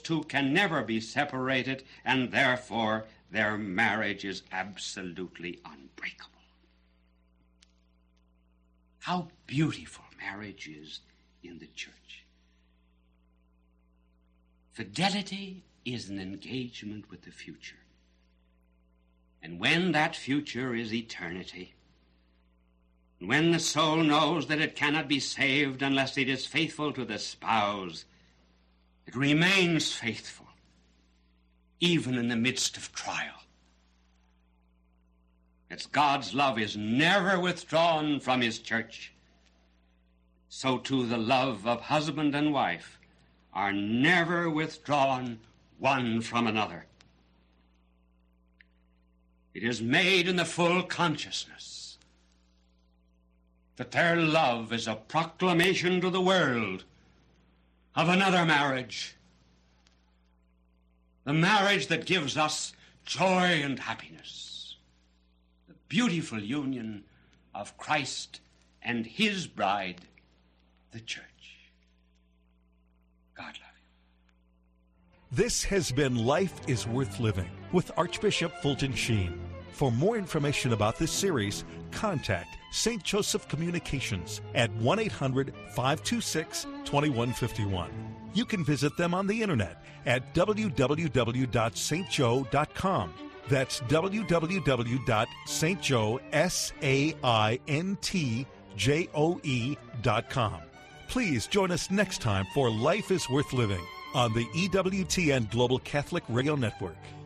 two can never be separated, and therefore their marriage is absolutely unbreakable. How beautiful marriage is in the church. Fidelity is an engagement with the future. And when that future is eternity, when the soul knows that it cannot be saved unless it is faithful to the spouse, it remains faithful, even in the midst of trial. As God's love is never withdrawn from his church, so too the love of husband and wife are never withdrawn one from another. It is made in the full consciousness that their love is a proclamation to the world of another marriage, the marriage that gives us joy and happiness, the beautiful union of Christ and his bride, the church. God love you. This has been Life is Worth Living with Archbishop Fulton Sheen. For more information about this series, contact St. Joseph Communications at 1-800-526-2151. You can visit them on the internet at www.stjoe.com. That's www.stjoe.com. Please join us next time for Life is Worth Living on the EWTN Global Catholic Radio Network.